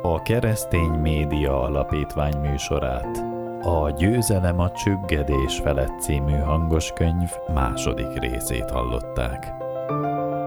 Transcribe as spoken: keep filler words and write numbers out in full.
a Keresztény Média Alapítvány műsorát, a Győzelem a csüggedés felett című hangoskönyv második részét hallották.